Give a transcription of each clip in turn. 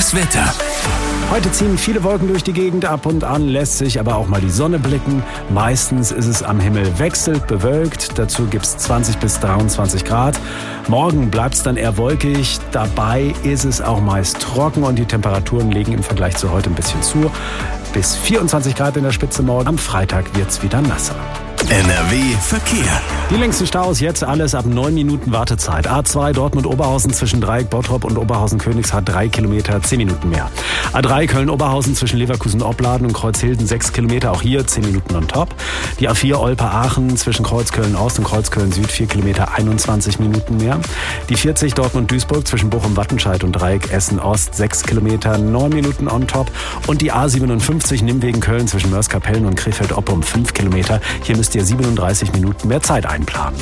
Das Wetter. Heute ziehen viele Wolken durch die Gegend, ab und an lässt sich aber auch mal die Sonne blicken. Meistens ist es am Himmel wechselnd bewölkt, dazu gibt es 20 bis 23 Grad. Morgen bleibt es dann eher wolkig, dabei ist es auch meist trocken und die Temperaturen legen im Vergleich zu heute ein bisschen zu. Bis 24 Grad in der Spitze morgen, am Freitag wird es wieder nasser. NRW Verkehr. Die längsten Staus jetzt alles ab 9 Minuten Wartezeit. A2 Dortmund-Oberhausen zwischen Dreieck Bottrop und Oberhausen-Königshardt 3 Kilometer, 10 Minuten mehr. A3 Köln-Oberhausen zwischen Leverkusen-Opladen und Kreuzhilden 6 Kilometer, auch hier 10 Minuten on top. Die A4 Olpe-Aachen zwischen Kreuzköln-Ost und Kreuzköln-Süd 4 Kilometer, 21 Minuten mehr. Die 40 Dortmund-Duisburg zwischen Bochum-Wattenscheid und Dreieck Essen-Ost 6 Kilometer, 9 Minuten on top. Und die A57 Nimwegen-Köln zwischen Mörs-Kapellen und Krefeld-Oppum 5 Kilometer. Hier müsst ihr 37 Minuten mehr Zeit einplanen.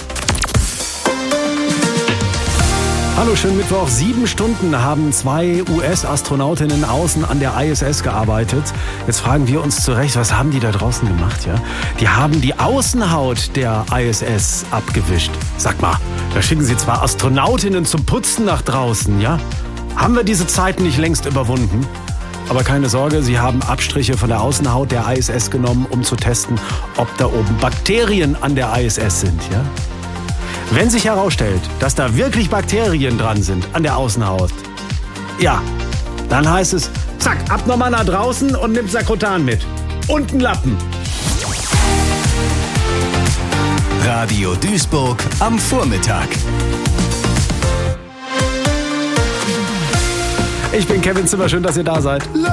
Hallo, schönen Mittwoch. 7 Stunden haben 2 US-Astronautinnen außen an der ISS gearbeitet. Jetzt fragen wir uns zurecht, was haben die da draußen gemacht? Ja? Die haben die Außenhaut der ISS abgewischt. Sag mal, da schicken sie zwar Astronautinnen zum Putzen nach draußen, ja? Haben wir diese Zeiten nicht längst überwunden? Aber keine Sorge, sie haben Abstriche von der Außenhaut der ISS genommen, um zu testen, ob da oben Bakterien an der ISS sind. Ja? Wenn sich herausstellt, dass da wirklich Bakterien dran sind an der Außenhaut, ja, dann heißt es, zack, ab nochmal nach draußen und nimm Sakrotan mit. Und einen Lappen. Radio Duisburg am Vormittag. Ich bin Kevin Zimmer, schön, dass ihr da seid.